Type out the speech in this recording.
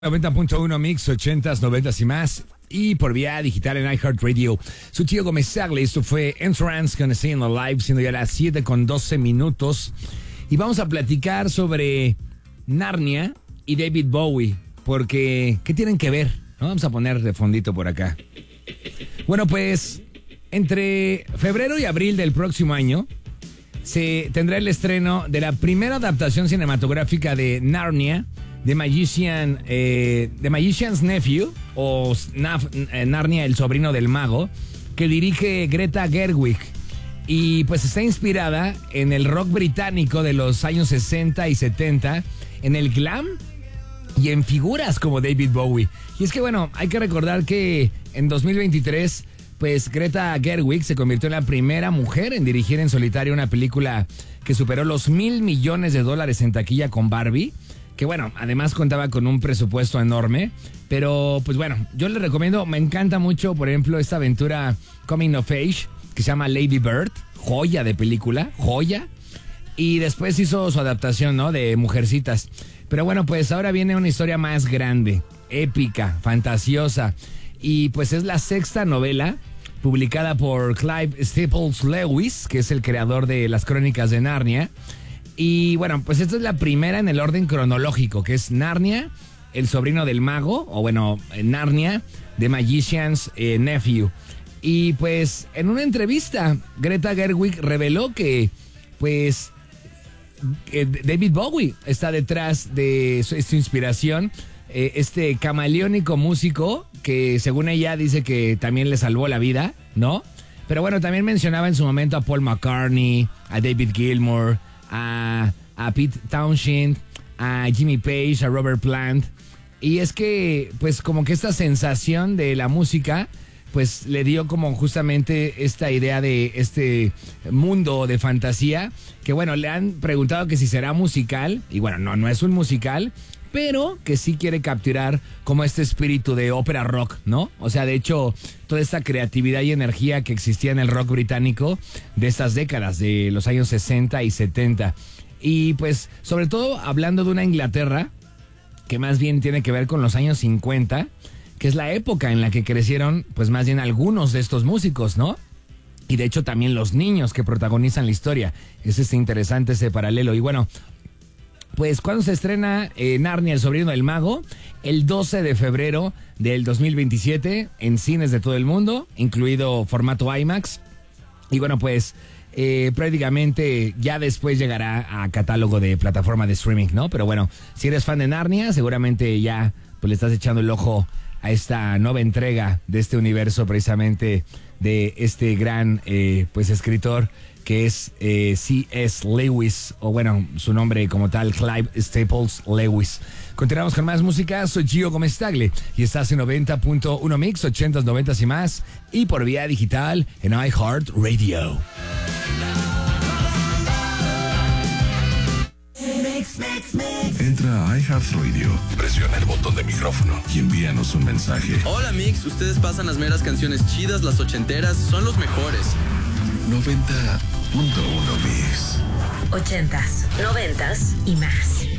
90.1 Mix, 80s, 90s y más. Y por vía digital en iHeartRadio. Su tío Gómez Sagle, esto fue Entrance con Staying Alive, siendo ya las 7:12. Y vamos a platicar sobre Narnia y David Bowie. Porque, ¿qué tienen que ver? ¿No? Vamos a poner de fondito por acá. Bueno, pues, entre febrero y abril del próximo año se tendrá el estreno de la primera adaptación cinematográfica de Narnia, The Magician's Nephew, o Narnia, el sobrino del mago, que dirige Greta Gerwig. Y pues está inspirada en el rock británico de los años 60 y 70, en el glam y en figuras como David Bowie. Y es que bueno, hay que recordar que en 2023, pues Greta Gerwig se convirtió en la primera mujer en dirigir en solitario una película que superó los $1,000 millones en taquilla con Barbie, que bueno, además contaba con un presupuesto enorme. Pero pues bueno, yo les recomiendo, me encanta mucho, por ejemplo, esta aventura Coming of Age, que se llama Lady Bird, joya de película, joya. Y después hizo su adaptación, ¿no?, de Mujercitas. Pero bueno, pues ahora viene una historia más grande, épica, fantasiosa. Y pues es la sexta novela publicada por Clive Staples Lewis, que es el creador de las Crónicas de Narnia. Y bueno, pues esta es la primera en el orden cronológico, que es Narnia, el sobrino del mago, o bueno, Narnia, The Magician's Nephew. Y pues en una entrevista, Greta Gerwig reveló que pues David Bowie está detrás de su inspiración, este camaleónico músico que según ella dice que también le salvó la vida, ¿no? Pero bueno, también mencionaba en su momento a Paul McCartney, a David Gilmour, a Pete Townshend, a Jimmy Page, a Robert Plant. Y es que pues como que esta sensación de la música pues le dio como justamente esta idea de este mundo de fantasía, que bueno, le han preguntado que si será musical, y bueno, no es un musical, pero que sí quiere capturar como este espíritu de ópera rock, ¿no? O sea, de hecho, toda esta creatividad y energía que existía en el rock británico de estas décadas, de los años 60 y 70. Y pues, sobre todo hablando de una Inglaterra que más bien tiene que ver con los años 50, que es la época en la que crecieron, pues más bien algunos de estos músicos, ¿no? Y de hecho también los niños que protagonizan la historia. Es interesante ese paralelo. Y bueno, pues ¿cuándo se estrena Narnia, el sobrino del mago? El 12 de febrero del 2027 en cines de todo el mundo, incluido formato IMAX. Y bueno, pues prácticamente ya después llegará a catálogo de plataforma de streaming, ¿no? Pero bueno, si eres fan de Narnia, seguramente ya pues le estás echando el ojo a esta nueva entrega de este universo, precisamente de este gran pues escritor que es C.S. Lewis, o bueno, su nombre como tal, Clive Staples Lewis. Continuamos con más música. Soy Gio Gómez Tagle y estás en 90.1 Mix, 80s, 90s y más, y por vía digital en iHeartRadio. Entra a iHeartRadio, presiona el botón de micrófono y envíanos un mensaje. Hola Mix, ustedes pasan las meras canciones chidas, las ochenteras, son los mejores. 90.1 Mix. 80s, 90s y más.